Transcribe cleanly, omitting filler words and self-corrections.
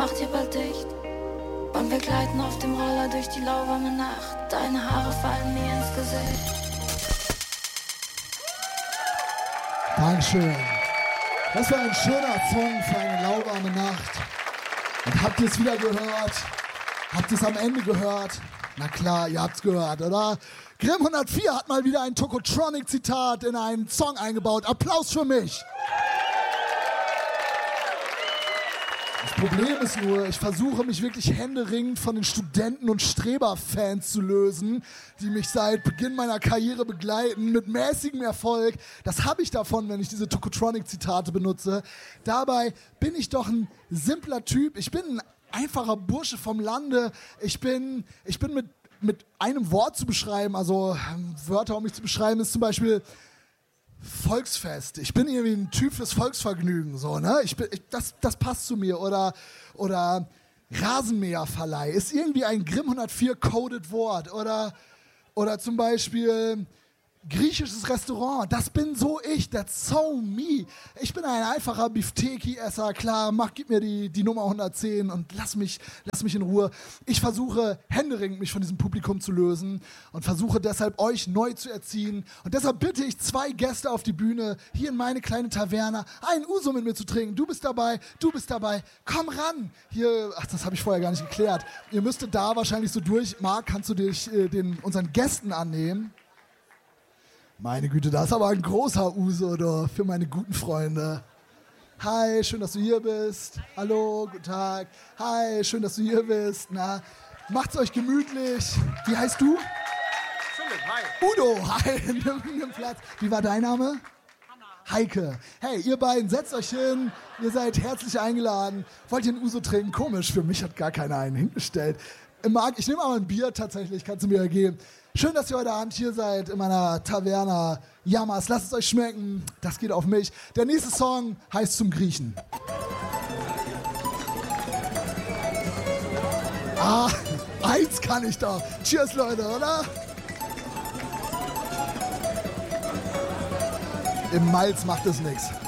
macht hier bald dicht. Und wir gleiten auf dem Roller durch die lauwarme Nacht. Deine Haare fallen mir ins Gesicht. Dankeschön. Das war ein schöner Song für eine lauwarme Nacht. Und habt ihr es wieder gehört? Habt ihr es am Ende gehört? Na klar, ihr habt's gehört, oder? Grimm 104 hat mal wieder ein Tokotronic-Zitat in einen Song eingebaut. Applaus für mich! Das Problem ist nur, ich versuche mich wirklich händeringend von den Studenten- und Streber-Fans zu lösen, die mich seit Beginn meiner Karriere begleiten, mit mäßigem Erfolg. Das habe ich davon, wenn ich diese Tokotronic-Zitate benutze. Dabei bin ich doch ein simpler Typ. Ich bin ein einfacher Bursche vom Lande. Ich bin mit einem Wort zu beschreiben, also Wörter, um mich zu beschreiben, ist zum Beispiel Volksfest. Ich bin irgendwie ein Typ fürs Volksvergnügen, so, ne? Das passt zu mir. Oder Rasenmäherverleih ist irgendwie ein Grimm 104 coded Wort. Oder zum Beispiel griechisches Restaurant, das bin so ich, that's so me. Ich bin ein einfacher Bifteki-Esser, klar, gib mir die Nummer 110 und lass mich in Ruhe. Ich versuche händeringend mich von diesem Publikum zu lösen und versuche deshalb euch neu zu erziehen. Und deshalb bitte ich 2 Gäste auf die Bühne, hier in meine kleine Taverne, einen Uso mit mir zu trinken. Du bist dabei, komm ran. Hier, das habe ich vorher gar nicht geklärt. Ihr müsstet da wahrscheinlich so durch. Marc, kannst du dich unseren Gästen annehmen? Meine Güte, das ist aber ein großer Uso da für meine guten Freunde. Hi, schön, dass du hier bist. Hallo, guten Tag. Hi, schön, dass du hier bist. Na, macht's euch gemütlich. Wie heißt du? Philipp, hi. Udo, hi, nimm Platz. Wie war dein Name? Heike. Hey, ihr beiden, setzt euch hin. Ihr seid herzlich eingeladen. Wollt ihr einen Uso trinken? Komisch, für mich hat gar keiner einen hingestellt. Marc, ich nehme aber ein Bier tatsächlich, kannst du mir geben. Schön, dass ihr heute Abend hier seid in meiner Taverna. Jammers, lasst es euch schmecken. Das geht auf mich. Der nächste Song heißt Zum Griechen. Eins kann ich doch. Cheers, Leute, oder? Im Malz macht es nichts.